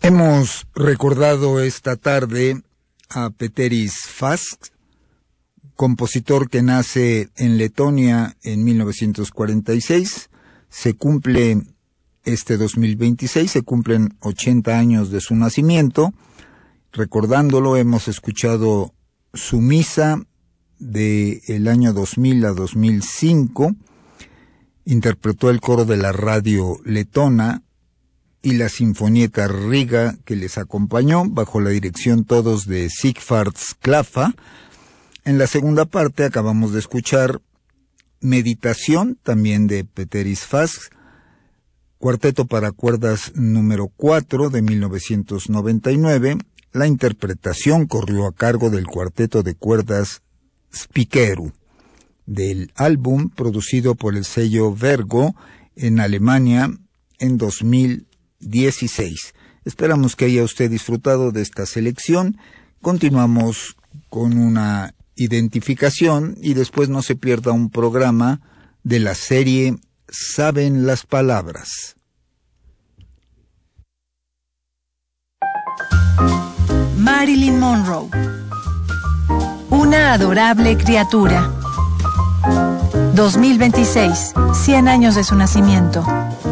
Hemos recordado esta tarde a Peteris Fasks, compositor que nace en Letonia en 1946. Se cumple este 2026, se cumplen 80 años de su nacimiento. Recordándolo, hemos escuchado su misa del año 2000 a 2005. Interpretó el coro de la radio letona y la Sinfonieta Riga, que les acompañó, bajo la dirección todos de Sigvards Klafa. En la segunda parte acabamos de escuchar Meditación, también de Peteris Fasks, cuarteto para cuerdas número 4 de 1999. La interpretación corrió a cargo del cuarteto de cuerdas Spikeru, del álbum producido por el sello Vergo en Alemania en 2016. Esperamos que haya usted disfrutado de esta selección. Continuamos con una identificación y después no se pierda un programa de la serie Saben las Palabras. Marilyn Monroe, una adorable criatura. 2026, 100 años de su nacimiento.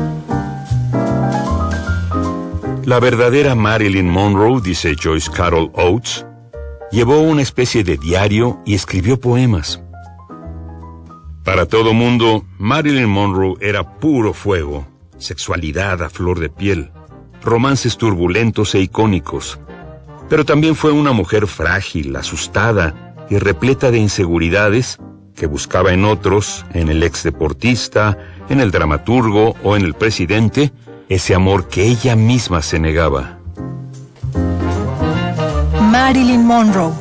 La verdadera Marilyn Monroe, dice Joyce Carol Oates, llevó una especie de diario y escribió poemas. Para todo mundo, Marilyn Monroe era puro fuego, sexualidad a flor de piel, romances turbulentos e icónicos. Pero también fue una mujer frágil, asustada y repleta de inseguridades que buscaba en otros, en el exdeportista, en el dramaturgo o en el presidente, ese amor que ella misma se negaba. Marilyn Monroe,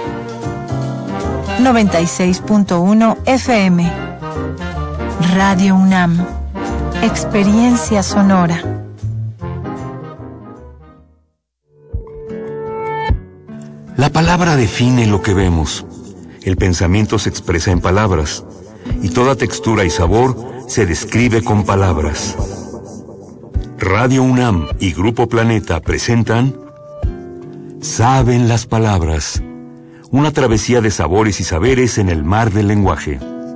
96.1 FM, Radio UNAM, Experiencia Sonora. La palabra define lo que vemos. El pensamiento se expresa en palabras, y toda textura y sabor se describe con palabras. Radio UNAM y Grupo Planeta presentan Saben las Palabras, una travesía de sabores y saberes en el mar del lenguaje.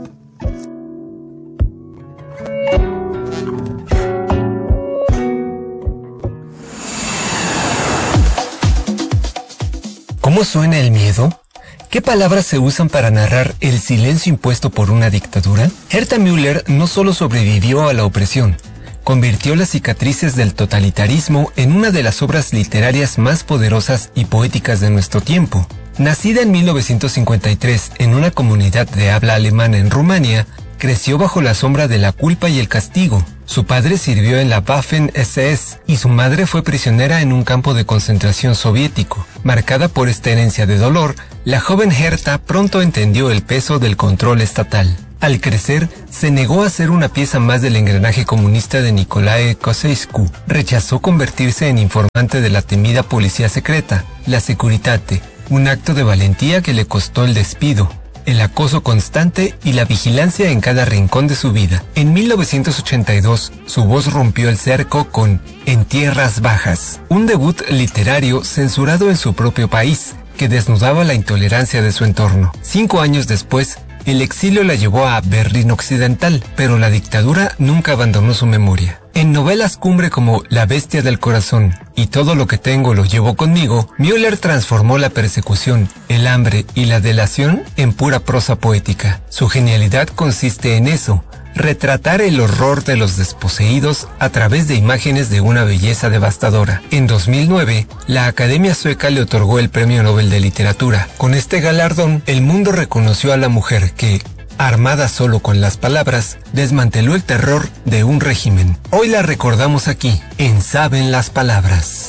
¿Cómo suena el miedo? ¿Qué palabras se usan para narrar el silencio impuesto por una dictadura? Herta Müller no solo sobrevivió a la opresión, convirtió las cicatrices del totalitarismo en una de las obras literarias más poderosas y poéticas de nuestro tiempo. Nacida en 1953 en una comunidad de habla alemana en Rumania, creció bajo la sombra de la culpa y el castigo. Su padre sirvió en la Waffen-SS y su madre fue prisionera en un campo de concentración soviético. Marcada por esta herencia de dolor, la joven Herta pronto entendió el peso del control estatal. Al crecer, se negó a ser una pieza más del engranaje comunista de Nicolae Ceausescu. Rechazó convertirse en informante de la temida policía secreta, la Securitate, un acto de valentía que le costó el despido, el acoso constante y la vigilancia en cada rincón de su vida. En 1982, su voz rompió el cerco con En Tierras Bajas, un debut literario censurado en su propio país, que desnudaba la intolerancia de su entorno. 5 años después, el exilio la llevó a Berlín Occidental, pero la dictadura nunca abandonó su memoria. En novelas cumbre como La Bestia del Corazón y Todo lo que tengo lo llevo conmigo, Müller transformó la persecución, el hambre y la delación en pura prosa poética. Su genialidad consiste en eso, retratar el horror de los desposeídos a través de imágenes de una belleza devastadora. En 2009, la Academia Sueca le otorgó el Premio Nobel de Literatura. Con este galardón, el mundo reconoció a la mujer que, armada solo con las palabras, desmanteló el terror de un régimen. Hoy la recordamos aquí, en Saben las Palabras.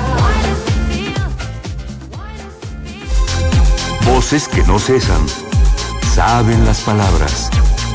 Voces que no cesan. Saben las palabras.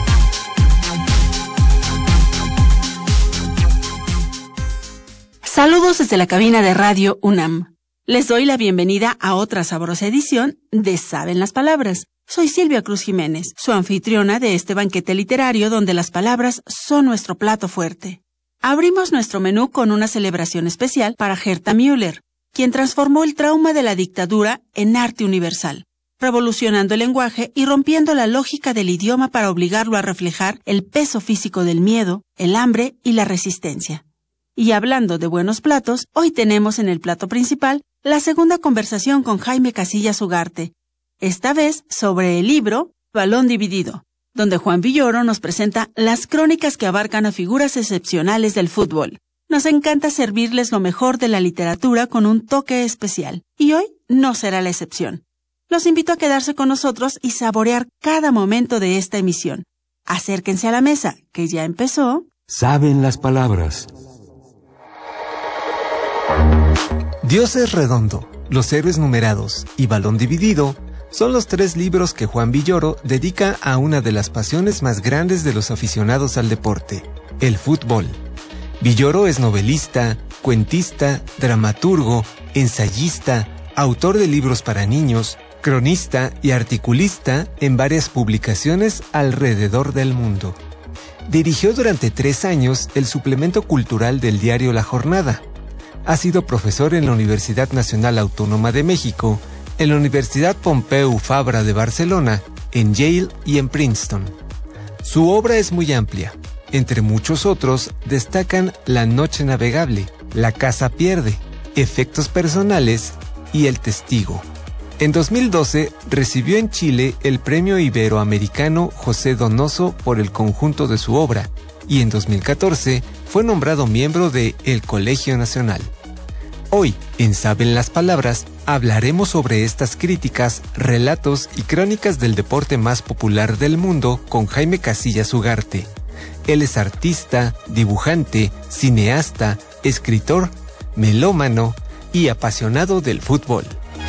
Saludos desde la cabina de Radio UNAM. Les doy la bienvenida a otra sabrosa edición de Saben las Palabras. Soy Silvia Cruz Jiménez, su anfitriona de este banquete literario donde las palabras son nuestro plato fuerte. Abrimos nuestro menú con una celebración especial para Herta Müller, quien transformó el trauma de la dictadura en arte universal, revolucionando el lenguaje y rompiendo la lógica del idioma para obligarlo a reflejar el peso físico del miedo, el hambre y la resistencia. Y hablando de buenos platos, hoy tenemos en el plato principal la segunda conversación con Jaime Casillas Ugarte, esta vez sobre el libro Balón Dividido, donde Juan Villoro nos presenta las crónicas que abarcan a figuras excepcionales del fútbol. Nos encanta servirles lo mejor de la literatura con un toque especial, y hoy no será la excepción. Los invito a quedarse con nosotros y saborear cada momento de esta emisión. Acérquense a la mesa, que ya empezó. Saben las palabras. Dios es redondo, Los héroes numerados y Balón dividido son los 3 libros que Juan Villoro dedica a una de las pasiones más grandes de los aficionados al deporte, el fútbol. Villoro es novelista, cuentista, dramaturgo, ensayista, autor de libros para niños, cronista y articulista en varias publicaciones alrededor del mundo. Dirigió durante 3 años el suplemento cultural del diario La Jornada. Ha sido profesor en la Universidad Nacional Autónoma de México, en la Universidad Pompeu Fabra de Barcelona, en Yale y en Princeton. Su obra es muy amplia. Entre muchos otros destacan La noche navegable, La casa pierde, Efectos personales y El testigo. En 2012 recibió en Chile el Premio Iberoamericano José Donoso por el conjunto de su obra y en 2014 fue nombrado miembro de El Colegio Nacional. Hoy, en Saben las Palabras, hablaremos sobre estas críticas, relatos y crónicas del deporte más popular del mundo con Jaime Casillas Ugarte. Él es artista, dibujante, cineasta, escritor, melómano y apasionado del fútbol.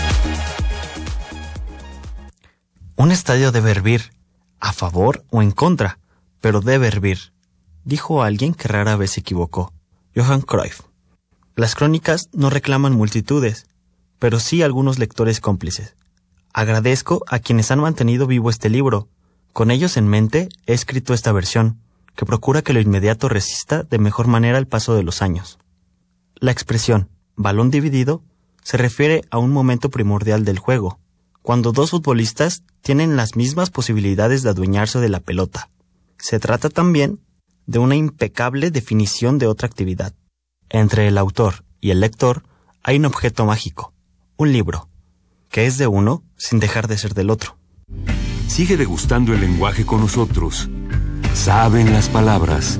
Un estadio debe hervir, a favor o en contra, pero debe hervir, dijo alguien que rara vez se equivocó, Johan Cruyff. Las crónicas no reclaman multitudes, pero sí algunos lectores cómplices. Agradezco a quienes han mantenido vivo este libro. Con ellos en mente he escrito esta versión, que procura que lo inmediato resista de mejor manera el paso de los años. La expresión balón dividido se refiere a un momento primordial del juego, cuando 2 futbolistas tienen las mismas posibilidades de adueñarse de la pelota. Se trata también de una impecable definición de otra actividad. Entre el autor y el lector hay un objeto mágico, un libro, que es de uno sin dejar de ser del otro. Sigue degustando el lenguaje con nosotros. Saben las palabras.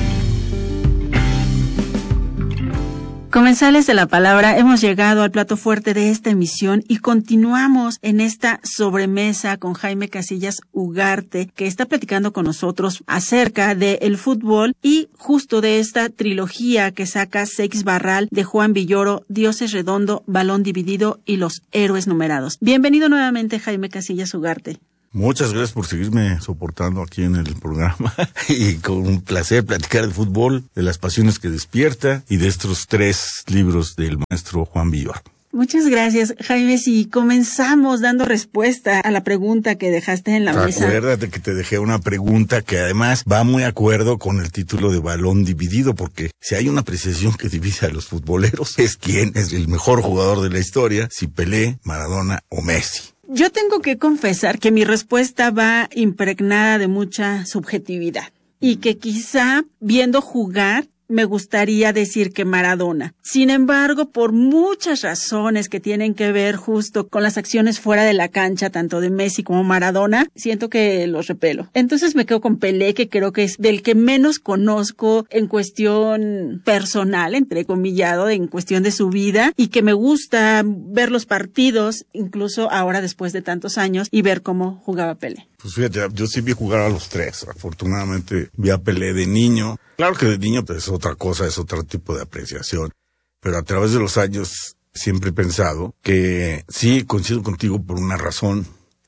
Comensales de la palabra, hemos llegado al plato fuerte de esta emisión y continuamos en esta sobremesa con Jaime Casillas Ugarte, que está platicando con nosotros acerca del fútbol y justo de esta trilogía que saca Seix Barral de Juan Villoro, Dios es redondo, Balón dividido y Los héroes numerados. Bienvenido nuevamente, Jaime Casillas Ugarte. Muchas gracias por seguirme soportando aquí en el programa y con un placer platicar de fútbol, de las pasiones que despierta y de estos 3 libros del maestro Juan Villoro. Muchas gracias, Jaime. Si comenzamos dando respuesta a la pregunta que dejaste en la mesa. Acuérdate que te dejé una pregunta que además va muy de acuerdo con el título de Balón dividido, porque si hay una apreciación que divide a los futboleros es quién es el mejor jugador de la historia, si Pelé, Maradona o Messi. Yo tengo que confesar que mi respuesta va impregnada de mucha subjetividad y que quizá viendo jugar me gustaría decir que Maradona. Sin embargo, por muchas razones que tienen que ver justo con las acciones fuera de la cancha, tanto de Messi como Maradona, siento que los repelo. Entonces me quedo con Pelé, que creo que es del que menos conozco en cuestión personal, entrecomillado, en cuestión de su vida, y que me gusta ver los partidos, incluso ahora después de tantos años, y ver cómo jugaba Pelé. Pues fíjate, yo sí vi jugar a los 3. Afortunadamente vi a Pelé de niño. Claro que de niño pues, es otra cosa, es otro tipo de apreciación. Pero a través de los años siempre he pensado que sí, coincido contigo por una razón.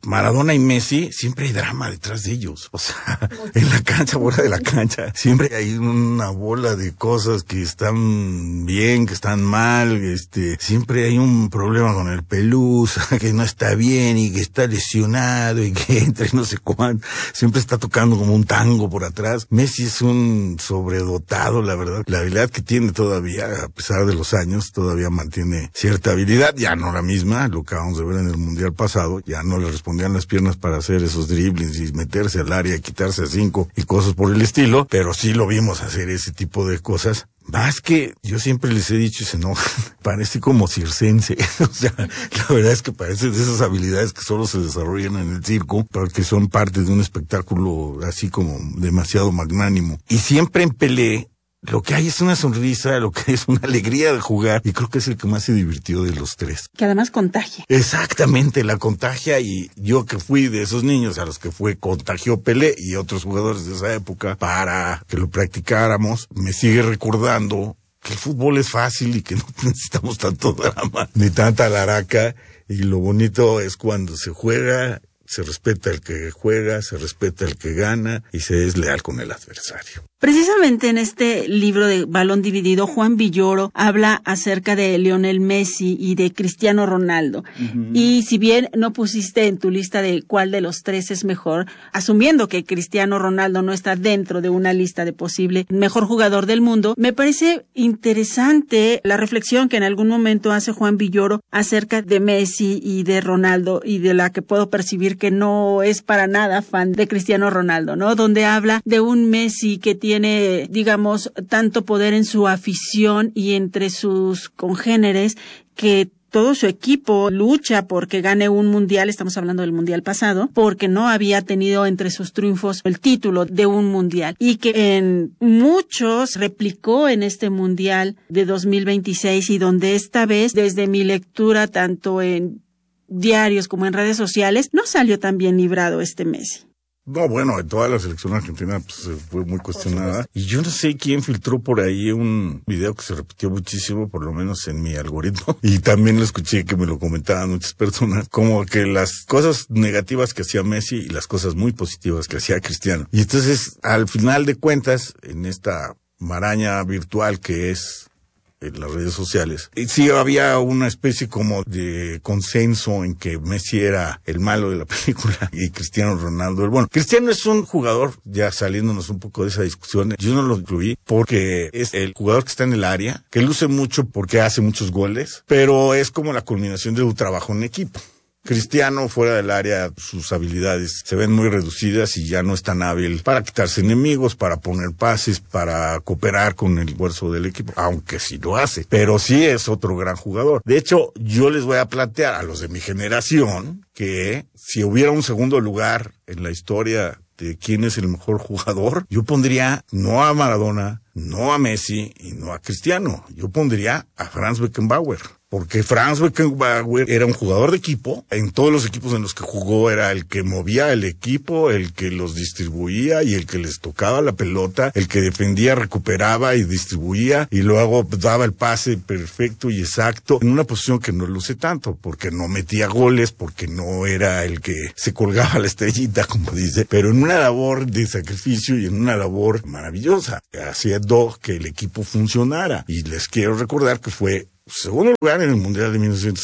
Maradona y Messi, siempre hay drama detrás de ellos. O sea, en la cancha, fuera de la cancha, siempre hay una bola de cosas que están bien, que están mal. Siempre hay un problema con el Pelusa, que no está bien y que está lesionado y que entra y no sé cuánto. Siempre está tocando como un tango por atrás. Messi es un sobredotado, la verdad. La habilidad que tiene todavía, a pesar de los años, todavía mantiene cierta habilidad. Ya no la misma, lo que acabamos de ver en el Mundial pasado, ya no le respondían las piernas para hacer esos driblings y meterse al área, quitarse a 5 y cosas por el estilo, pero sí lo vimos hacer ese tipo de cosas. Más que yo siempre les he dicho y se enojan, parece como circense. O sea, la verdad es que parece de esas habilidades que solo se desarrollan en el circo, pero que son parte de un espectáculo así como demasiado magnánimo. Y siempre en Pelé, lo que hay es una sonrisa, lo que hay es una alegría de jugar, y creo que es el que más se divirtió de los tres. Que además contagia. Exactamente, la contagia, y yo que fui de esos niños a los que contagió Pelé y otros jugadores de esa época para que lo practicáramos, me sigue recordando que el fútbol es fácil y que no necesitamos tanto drama, ni tanta laraca, y lo bonito es cuando se juega, se respeta el que juega, se respeta el que gana y se es leal con el adversario. Precisamente en este libro de Balón Dividido, Juan Villoro habla acerca de Lionel Messi y de Cristiano Ronaldo. Uh-huh. Y si bien no pusiste en tu lista de cuál de los tres es mejor, asumiendo que Cristiano Ronaldo no está dentro de una lista de posible mejor jugador del mundo, me parece interesante la reflexión que en algún momento hace Juan Villoro acerca de Messi y de Ronaldo, y de la que puedo percibir que no es para nada fan de Cristiano Ronaldo, ¿no? Donde habla de un Messi que tiene, digamos, tanto poder en su afición y entre sus congéneres, que todo su equipo lucha porque gane un mundial, estamos hablando del mundial pasado, porque no había tenido entre sus triunfos el título de un mundial, y que en muchos replicó en este mundial de 2026, y donde esta vez, desde mi lectura tanto en diarios como en redes sociales, no salió tan bien librado este Messi. No, bueno, en toda la selección argentina pues fue muy cuestionada. Y yo no sé quién filtró por ahí un video que se repitió muchísimo, por lo menos en mi algoritmo. Y también lo escuché que me lo comentaban muchas personas, como que las cosas negativas que hacía Messi y las cosas muy positivas que hacía Cristiano. Y entonces, al final de cuentas, en esta maraña virtual que es en las redes sociales, sí había una especie como de consenso en que Messi era el malo de la película y Cristiano Ronaldo el bueno. Cristiano es un jugador, ya saliéndonos un poco de esa discusión, yo no lo incluí porque es el jugador que está en el área, que luce mucho porque hace muchos goles, pero es como la culminación de su trabajo en equipo. Cristiano, fuera del área, sus habilidades se ven muy reducidas y ya no es tan hábil para quitarse enemigos, para poner pases, para cooperar con el esfuerzo del equipo, aunque sí lo hace, pero sí es otro gran jugador. De hecho, yo les voy a plantear a los de mi generación que si hubiera un segundo lugar en la historia de quién es el mejor jugador, yo pondría no a Maradona, no a Messi y no a Cristiano, yo pondría a Franz Beckenbauer. Porque Franz Beckenbauer era un jugador de equipo, en todos los equipos en los que jugó era el que movía el equipo, el que los distribuía y el que les tocaba la pelota, el que defendía, recuperaba y distribuía y luego daba el pase perfecto y exacto en una posición que no luce tanto, porque no metía goles, porque no era el que se colgaba la estrellita, como dice, pero en una labor de sacrificio y en una labor maravillosa, haciendo que el equipo funcionara. Y les quiero recordar que fue segundo lugar en el Mundial de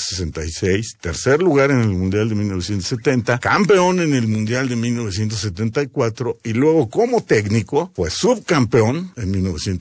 1966, tercer lugar en el Mundial de 1970, campeón en el Mundial de 1974 y luego como técnico fue subcampeón en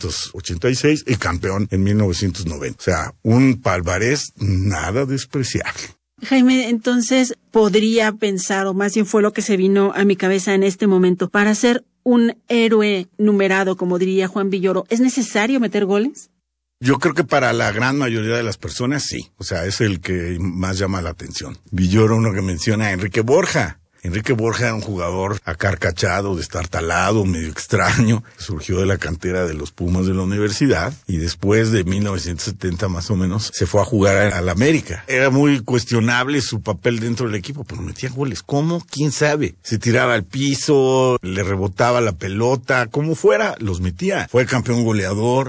1986 y campeón en 1990. O sea, un palmarés nada despreciable. Jaime, entonces podría pensar, o más bien fue lo que se vino a mi cabeza en este momento, para ser un héroe numerado, como diría Juan Villoro, ¿es necesario meter goles? Yo creo que para la gran mayoría de las personas sí, o sea, es el que más llama la atención. Villoro, uno que menciona a Enrique Borja. Enrique Borja era un jugador acarcachado, destartalado, medio extraño. Surgió de la cantera de los Pumas de la universidad y después de 1970 más o menos se fue a jugar al América. Era muy cuestionable su papel dentro del equipo, pero metía goles. ¿Cómo? ¿Quién sabe? Se tiraba al piso, le rebotaba la pelota, como fuera, los metía. Fue campeón goleador.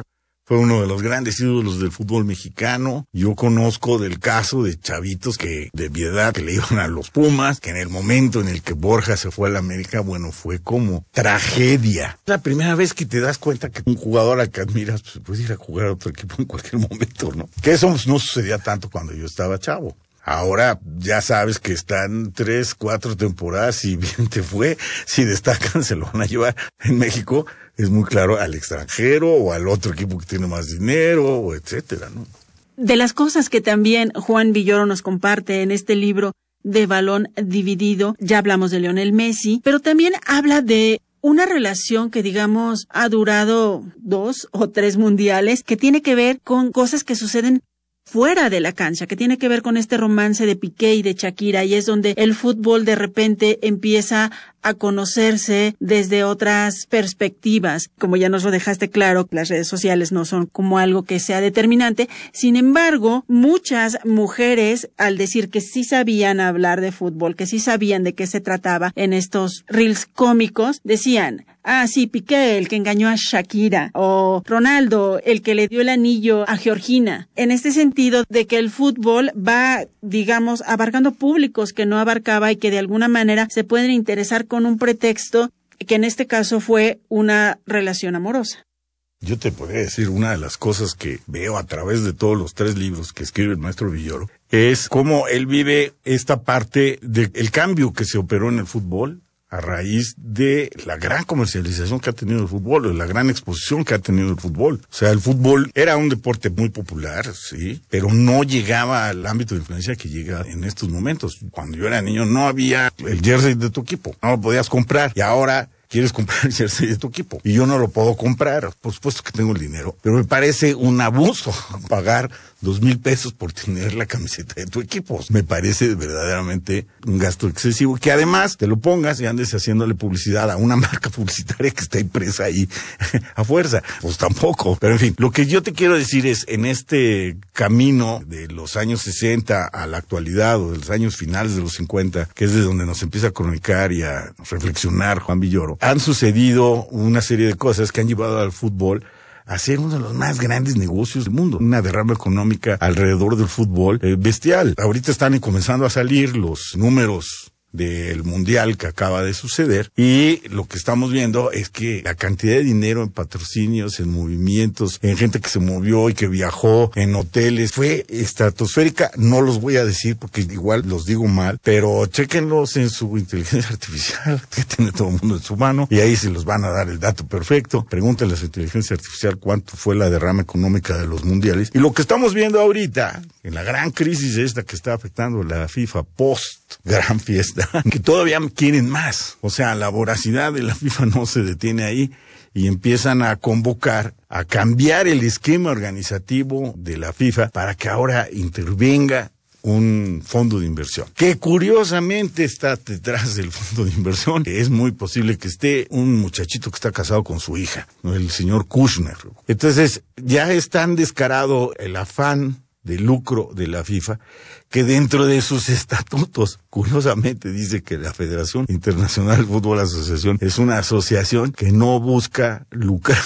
Fue uno de los grandes ídolos del fútbol mexicano. Yo conozco del caso de chavitos que de mi edad que le iban a los Pumas, que en el momento en el que Borja se fue a la América, bueno, fue como tragedia. La primera vez que te das cuenta que un jugador al que admiras pues, puede ir a jugar a otro equipo en cualquier momento, ¿no? Que eso no sucedía tanto cuando yo estaba chavo. Ahora ya sabes que están 3, 4 temporadas y bien te fue. Si destacan se lo van a llevar. En México es muy claro al extranjero o al otro equipo que tiene más dinero, o etcétera, ¿no? De las cosas que también Juan Villoro nos comparte en este libro de Balón Dividido, ya hablamos de Lionel Messi, pero también habla de una relación que, digamos, ha durado 2 o 3 mundiales, que tiene que ver con cosas que suceden fuera de la cancha, que tiene que ver con este romance de Piqué y de Shakira, y es donde el fútbol de repente empieza a conocerse desde otras perspectivas. Como ya nos lo dejaste claro, las redes sociales no son como algo que sea determinante. Sin embargo, muchas mujeres, al decir que sí sabían hablar de fútbol, que sí sabían de qué se trataba en estos reels cómicos, decían: ah, sí, Piqué, el que engañó a Shakira, o Ronaldo, el que le dio el anillo a Georgina. En este sentido de que el fútbol va, digamos, abarcando públicos que no abarcaba y que de alguna manera se pueden interesar con un pretexto, que en este caso fue una relación amorosa. Yo te podría decir, una de las cosas que veo a través de todos los 3 libros que escribe el maestro Villoro, es cómo él vive esta parte del cambio que se operó en el fútbol a raíz de la gran comercialización que ha tenido el fútbol, de la gran exposición que ha tenido el fútbol. O sea, el fútbol era un deporte muy popular, sí, pero no llegaba al ámbito de influencia que llega en estos momentos. Cuando yo era niño no había el jersey de tu equipo, no lo podías comprar, y ahora quieres comprar el jersey de tu equipo y yo no lo puedo comprar. Por supuesto que tengo el dinero, pero me parece un abuso pagar 2,000 pesos por tener la camiseta de tu equipo. Me parece verdaderamente un gasto excesivo, que además te lo pongas y andes haciéndole publicidad a una marca publicitaria que está impresa ahí a fuerza. Pues tampoco. Pero en fin, lo que yo te quiero decir es, en este camino de los años 60 a la actualidad, o de los años finales de los 50, que es de donde nos empieza a cronicar y a reflexionar Juan Villoro, han sucedido una serie de cosas que han llevado al fútbol a ser uno de los más grandes negocios del mundo. Una derrama económica alrededor del fútbol bestial. Ahorita están comenzando a salir los números del mundial que acaba de suceder, y lo que estamos viendo es que la cantidad de dinero en patrocinios, en movimientos, en gente que se movió y que viajó, en hoteles, fue estratosférica. No los voy a decir porque igual los digo mal, pero chéquenlos en su inteligencia artificial que tiene todo el mundo en su mano, y ahí se los van a dar el dato perfecto. Pregúntenle a su inteligencia artificial cuánto fue la derrama económica de los mundiales. Y lo que estamos viendo ahorita, en la gran crisis esta que está afectando la FIFA post gran fiesta, que todavía quieren más. O sea, la voracidad de la FIFA no se detiene ahí, y empiezan a convocar, a cambiar el esquema organizativo de la FIFA para que ahora intervenga un fondo de inversión, que curiosamente está detrás del fondo de inversión. Es muy posible que esté un muchachito que está casado con su hija, el señor Kushner. Entonces, ya es tan descarado el afán de lucro de la FIFA, que dentro de sus estatutos, curiosamente, dice que la Federación Internacional de Fútbol Asociación es una asociación que no busca lucrar,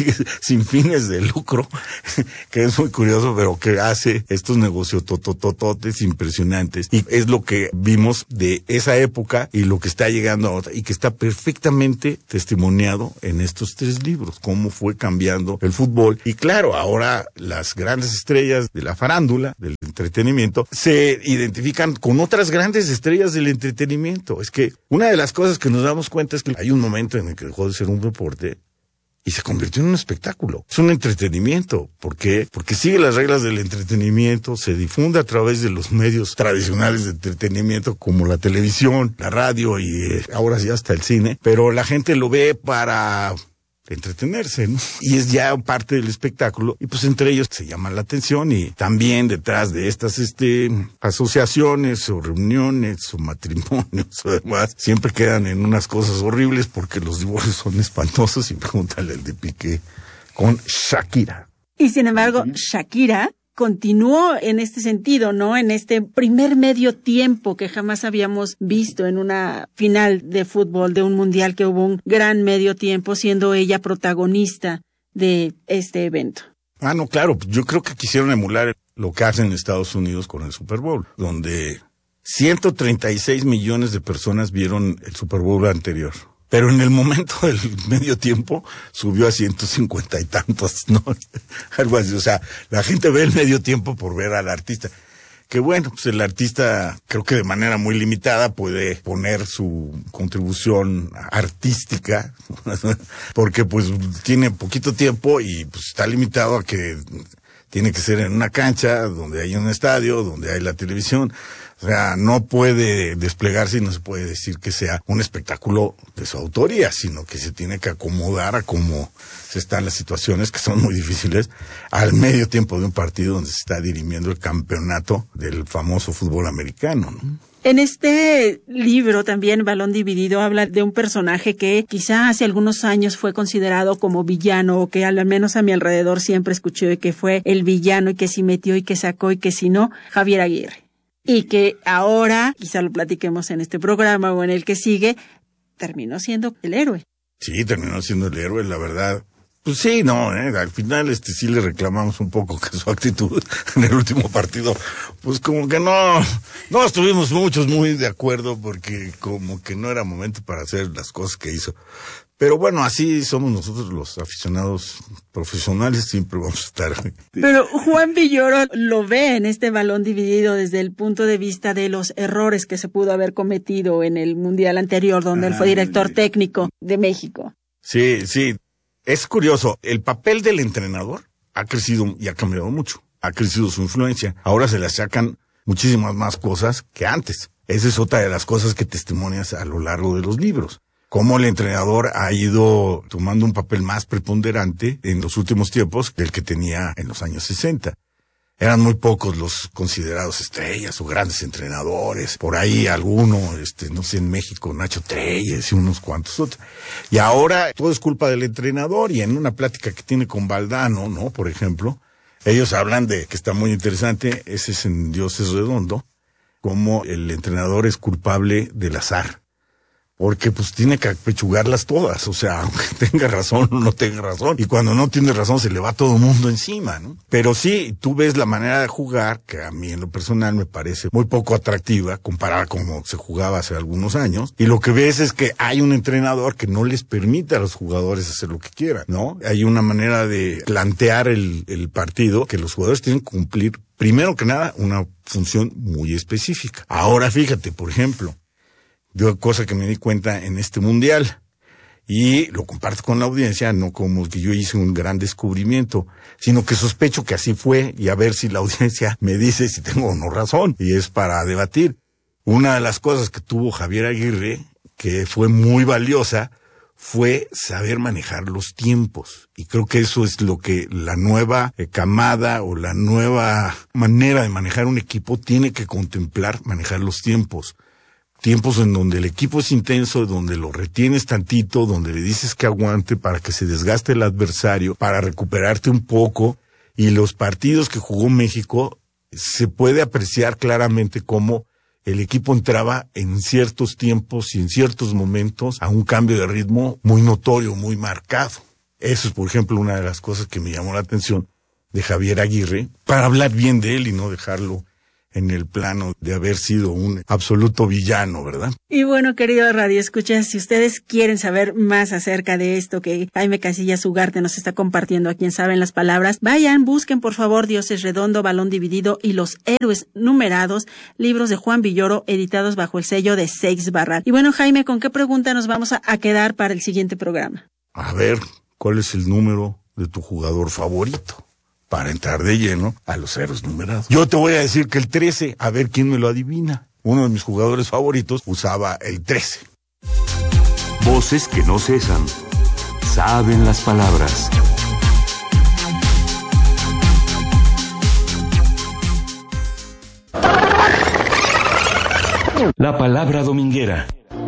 sin fines de lucro, que es muy curioso, pero que hace estos negocios tototototes impresionantes. Y es lo que vimos de esa época y lo que está llegando ahora, y que está perfectamente testimoniado en estos 3 libros, cómo fue cambiando el fútbol. Y claro, ahora las grandes estrellas de la farándula, del entretenimiento, se identifican con otras grandes estrellas del entretenimiento. Es que una de las cosas que nos damos cuenta es que hay un momento en el que dejó de ser un deporte y se convirtió en un espectáculo. Es un entretenimiento. ¿Por qué? Porque sigue las reglas del entretenimiento, se difunde a través de los medios tradicionales de entretenimiento como la televisión, la radio y ahora sí hasta el cine, pero la gente lo ve para entretenerse, ¿no? Y es ya parte del espectáculo, y pues entre ellos se llama la atención, y también detrás de estas asociaciones o reuniones o matrimonios o demás, siempre quedan en unas cosas horribles porque los divorcios son espantosos, y pregúntale al de Piqué con Shakira. Y sin embargo, Shakira continuó en este sentido, ¿no? En este primer medio tiempo que jamás habíamos visto en una final de fútbol, de un mundial, que hubo un gran medio tiempo, siendo ella protagonista de este evento. No, claro, yo creo que quisieron emular lo que hacen en Estados Unidos con el Super Bowl, donde 136 millones de personas vieron el Super Bowl anterior. Pero en el momento del medio tiempo subió a 150 y tantos, ¿no? Algo así, o sea, la gente ve el medio tiempo por ver al artista. Que bueno, pues el artista creo que de manera muy limitada puede poner su contribución artística, porque pues tiene poquito tiempo y pues está limitado a que tiene que ser en una cancha, donde hay un estadio, donde hay la televisión. O sea, no puede desplegarse y no se puede decir que sea un espectáculo de su autoría, sino que se tiene que acomodar a cómo se están las situaciones, que son muy difíciles, al medio tiempo de un partido donde se está dirimiendo el campeonato del famoso fútbol americano, ¿no? En este libro también, Balón Dividido, habla de un personaje que quizá hace algunos años fue considerado como villano, o que al menos a mi alrededor siempre escuché que fue el villano y que si metió y que sacó y que si no, Javier Aguirre. Y que ahora, quizá lo platiquemos en este programa o en el que sigue, terminó siendo el héroe. Sí, terminó siendo el héroe, la verdad. Pues sí, no, al final sí le reclamamos un poco que su actitud en el último partido, pues como que no estuvimos muchos muy de acuerdo, porque como que no era momento para hacer las cosas que hizo. Pero bueno, así somos nosotros los aficionados profesionales, siempre vamos a estar. Pero Juan Villoro lo ve en este Balón Dividido desde el punto de vista de los errores que se pudo haber cometido en el Mundial anterior, donde él fue director técnico de México. Sí. Es curioso, el papel del entrenador ha crecido y ha cambiado mucho. Ha crecido su influencia. Ahora se le achacan muchísimas más cosas que antes. Esa es otra de las cosas que testimonias a lo largo de los libros. Cómo el entrenador ha ido tomando un papel más preponderante en los últimos tiempos que el que tenía en los años 60. Eran muy pocos los considerados estrellas o grandes entrenadores. Por ahí alguno, no sé, en México, Nacho Treyes y unos cuantos otros. Y ahora todo es culpa del entrenador, y en una plática que tiene con Valdano, ¿no? Por ejemplo, ellos hablan de, que está muy interesante, ese es en Dios es Redondo, cómo el entrenador es culpable del azar. Porque pues tiene que apechugarlas todas, o sea, aunque tenga razón o no tenga razón. Y cuando no tiene razón se le va todo el mundo encima, ¿no? Pero sí, tú ves la manera de jugar, que a mí en lo personal me parece muy poco atractiva, comparada con como se jugaba hace algunos años. Y lo que ves es que hay un entrenador que no les permite a los jugadores hacer lo que quieran, ¿no? Hay una manera de plantear el partido que los jugadores tienen que cumplir, primero que nada, una función muy específica. Ahora fíjate, por ejemplo, yo cosa que me di cuenta en este mundial, y lo comparto con la audiencia, no como que yo hice un gran descubrimiento, sino que sospecho que así fue, y a ver si la audiencia me dice si tengo o no razón, y es para debatir. Una de las cosas que tuvo Javier Aguirre, que fue muy valiosa, fue saber manejar los tiempos. Y creo que eso es lo que la nueva camada o la nueva manera de manejar un equipo tiene que contemplar, manejar los tiempos. Tiempos en donde el equipo es intenso, donde lo retienes tantito, donde le dices que aguante para que se desgaste el adversario, para recuperarte un poco. Y los partidos que jugó México, se puede apreciar claramente cómo el equipo entraba en ciertos tiempos y en ciertos momentos a un cambio de ritmo muy notorio, muy marcado. Eso es, por ejemplo, una de las cosas que me llamó la atención de Javier Aguirre, para hablar bien de él y no dejarlo en el plano de haber sido un absoluto villano, ¿verdad? Y bueno, querido Radio Escuchas, si ustedes quieren saber más acerca de esto que Jaime Casillas Ugarte nos está compartiendo aquí en Saben las Palabras, vayan, busquen por favor Dios es Redondo, Balón Dividido y Los Héroes Numerados, libros de Juan Villoro, editados bajo el sello de Seix Barral. Y bueno, Jaime, ¿con qué pregunta nos vamos a quedar para el siguiente programa? A ver, ¿cuál es el número de tu jugador favorito? Para entrar de lleno a los héroes numerados. Yo te voy a decir que el 13, a ver quién me lo adivina. Uno de mis jugadores favoritos usaba el 13. Voces que no cesan. Saben las palabras. La palabra dominguera.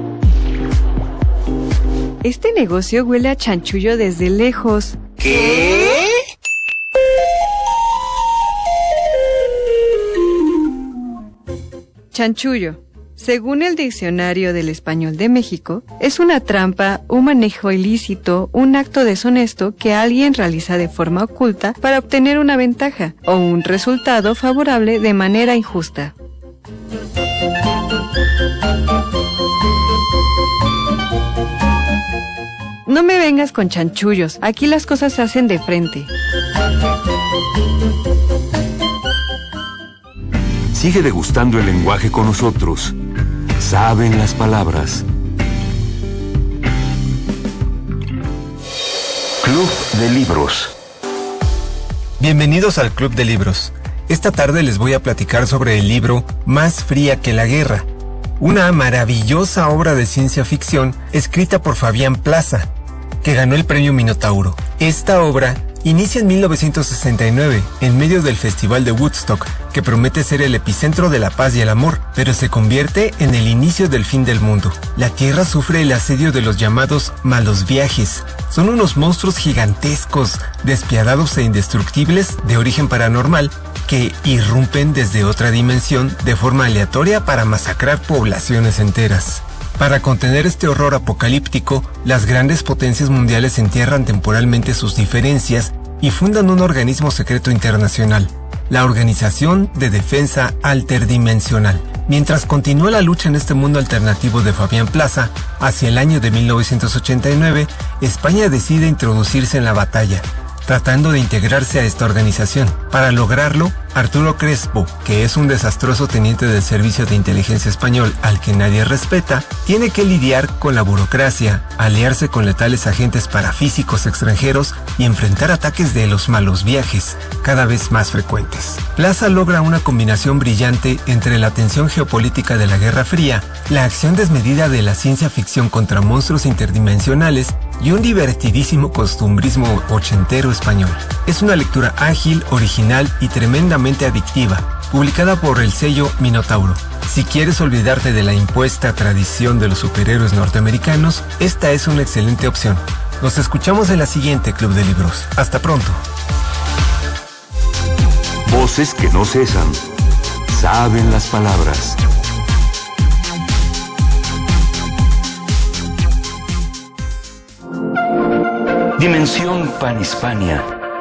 Este negocio huele a chanchullo desde lejos. ¿Qué? Chanchullo, Según el Diccionario del Español de México, es una trampa, un manejo ilícito, un acto deshonesto que alguien realiza de forma oculta para obtener una ventaja o un resultado favorable de manera injusta. No me vengas con chanchullos, aquí las cosas se hacen de frente. Sigue degustando el lenguaje con nosotros. Saben las palabras. Club de Libros. Bienvenidos al Club de Libros. Esta tarde les voy a platicar sobre el libro Más fría que la guerra, una maravillosa obra de ciencia ficción escrita por Fabián Plaza, que ganó el premio Minotauro. Esta obra inicia en 1969, en medio del Festival de Woodstock, que promete ser el epicentro de la paz y el amor, pero se convierte en el inicio del fin del mundo. La Tierra sufre el asedio de los llamados malos viajes. Son unos monstruos gigantescos, despiadados e indestructibles de origen paranormal, que irrumpen desde otra dimensión de forma aleatoria para masacrar poblaciones enteras. Para contener este horror apocalíptico, las grandes potencias mundiales entierran temporalmente sus diferencias y fundan un organismo secreto internacional, la Organización de Defensa Alterdimensional. Mientras continúa la lucha en este mundo alternativo de Fabián Plaza, hacia el año de 1989, España decide introducirse en la batalla, tratando de integrarse a esta organización. Para lograrlo, Arturo Crespo, que es un desastroso teniente del Servicio de Inteligencia Español al que nadie respeta, tiene que lidiar con la burocracia, aliarse con letales agentes parafísicos extranjeros y enfrentar ataques de los malos viajes, cada vez más frecuentes. Plaza logra una combinación brillante entre la tensión geopolítica de la Guerra Fría, la acción desmedida de la ciencia ficción contra monstruos interdimensionales y un divertidísimo costumbrismo ochentero español. Es una lectura ágil, original y tremendamente adictiva, publicada por el sello Minotauro. Si quieres olvidarte de la impuesta tradición de los superhéroes norteamericanos, esta es una excelente opción. Nos escuchamos en la siguiente Club de Libros. Hasta pronto. Voces que no cesan. Saben las palabras. Dimensión Panhispania.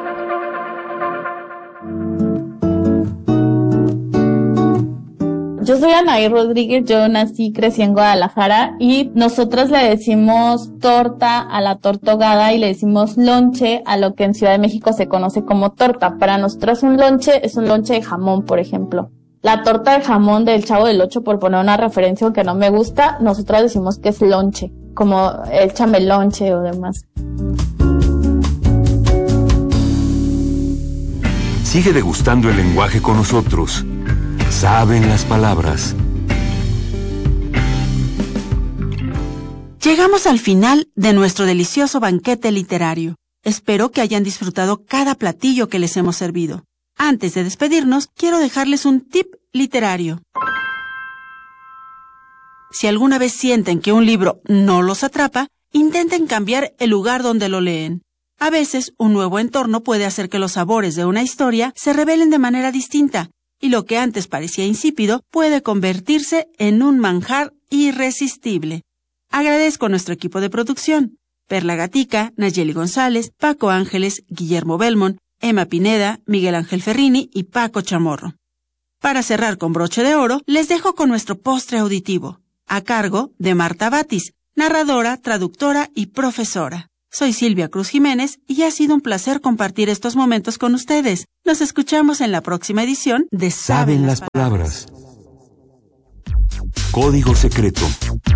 Yo soy Anaí Rodríguez, yo nací y crecí en Guadalajara y nosotras le decimos torta a la torta ahogada y le decimos lonche a lo que en Ciudad de México se conoce como torta. Para nosotras un lonche es un lonche de jamón, por ejemplo. La torta de jamón del Chavo del Ocho, por poner una referencia aunque no me gusta, nosotras decimos que es lonche, como échame lonche o demás. Sigue degustando el lenguaje con nosotros. Saben las palabras. Llegamos al final de nuestro delicioso banquete literario. Espero que hayan disfrutado cada platillo que les hemos servido. Antes de despedirnos, quiero dejarles un tip literario. Si alguna vez sienten que un libro no los atrapa, intenten cambiar el lugar donde lo leen. A veces, un nuevo entorno puede hacer que los sabores de una historia se revelen de manera distinta, y lo que antes parecía insípido puede convertirse en un manjar irresistible. Agradezco a nuestro equipo de producción: Perla Gatica, Nayeli González, Paco Ángeles, Guillermo Belmont, Emma Pineda, Miguel Ángel Ferrini y Paco Chamorro. Para cerrar con broche de oro, les dejo con nuestro postre auditivo, a cargo de Marta Batis, narradora, traductora y profesora. Soy Silvia Cruz Jiménez y ha sido un placer compartir estos momentos con ustedes. Nos escuchamos en la próxima edición de Saben las palabras. Código secreto.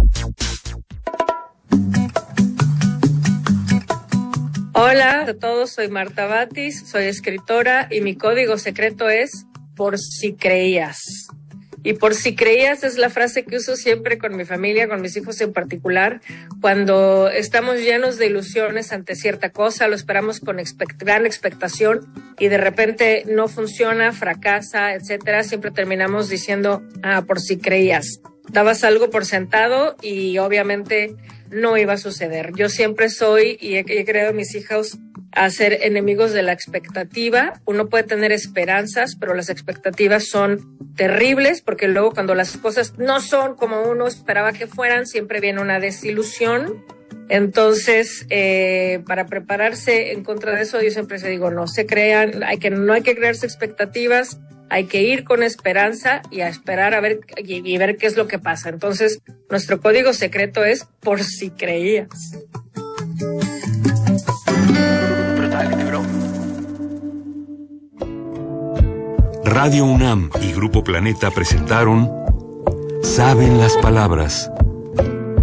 Hola a todos, soy Marta Batis, soy escritora y mi código secreto es por si creías. Y por si creías es la frase que uso siempre con mi familia, con mis hijos en particular, cuando estamos llenos de ilusiones ante cierta cosa, lo esperamos con gran expectación y de repente no funciona, fracasa, etcétera. Siempre terminamos diciendo, por si creías. Dabas algo por sentado y obviamente no iba a suceder. Yo siempre soy, y he creado a mis hijos a ser enemigos de la expectativa. Uno puede tener esperanzas, pero las expectativas son terribles, porque luego cuando las cosas no son como uno esperaba que fueran, siempre viene una desilusión. Entonces, para prepararse en contra de eso, yo siempre se digo, no se crean, no hay que crearse expectativas, hay que ir con esperanza y a esperar a ver y ver qué es lo que pasa. Entonces, nuestro código secreto es por si creías. Radio UNAM y Grupo Planeta presentaron Saben las Palabras,